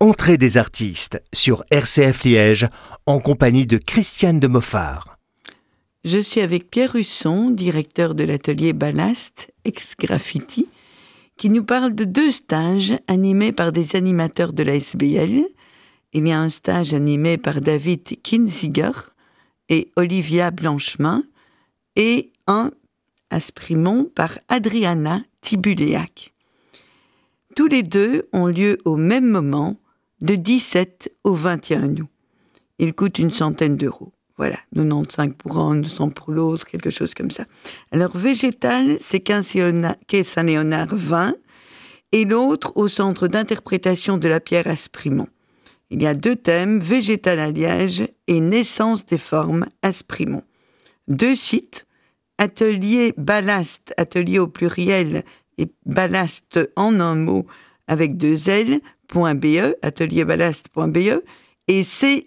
Entrée des artistes sur RCF Liège en compagnie de Christiane de Moffard. Je suis avec Pierre Husson, directeur de l'atelier Ballast, ex-graffiti, qui nous parle de 2 stages animés par des animateurs de la SBL. Il y a un stage animé par David Kinziger et Olivia Blanchemin et un à Sprimont par Adriana Tibuléac. Tous les 2 ont lieu au même moment, de 17 au 21 août. Ils coûtent une centaine d'euros. Voilà, 95 pour un, 200 pour l'autre, quelque chose comme ça. Alors, végétal, c'est quai Saint-Léonard 20, et l'autre au centre d'interprétation de la pierre à Sprimont. Il y a 2 thèmes, végétal à Liège et naissance des formes à Sprimont. 2 sites, atelier Ballast, atelier au pluriel, et Ballast en un mot avec 2 L, .be, atelierballast.be, et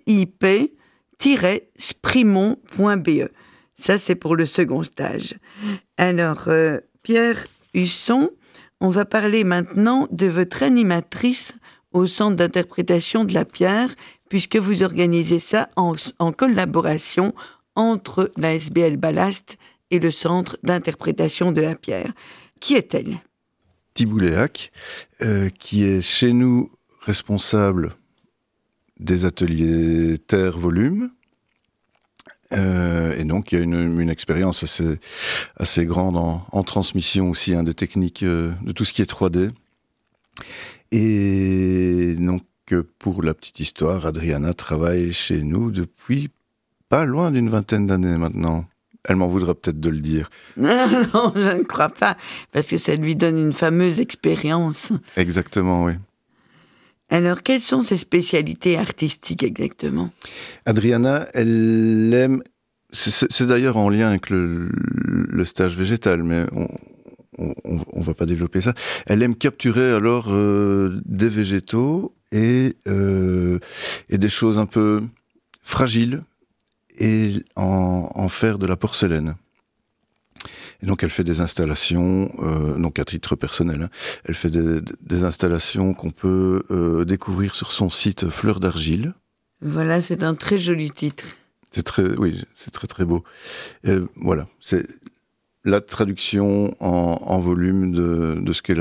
cip-sprimont.be. Ça, c'est pour le second stage. Alors, Pierre Husson, on va parler maintenant de votre animatrice au centre d'interprétation de la pierre, puisque vous organisez ça en collaboration entre la SBL Ballast et le centre d'interprétation de la pierre. Qui est-elle ? Tibuléac, qui est chez nous responsable des ateliers Terre Volume, et donc il y a une expérience assez grande en transmission aussi, des techniques de tout ce qui est 3D. Et donc pour la petite histoire, Adriana travaille chez nous depuis pas loin d'une 20aine d'années maintenant. Elle m'en voudra peut-être de le dire. Non, je ne crois pas, parce que ça lui donne une fameuse expérience. Exactement, oui. Alors, quelles sont ses spécialités artistiques exactement ? Adriana, elle aime... C'est d'ailleurs en lien avec le stage végétal, mais on va pas développer ça. Elle aime capturer alors des végétaux et des choses un peu fragiles, et en faire de la porcelaine. Et donc elle fait des installations, donc à titre personnel, elle fait des installations qu'on peut découvrir sur son site Fleurs d'Argile. Voilà, c'est un très joli titre. C'est très très beau. Voilà, c'est la traduction en volume de ce qu'est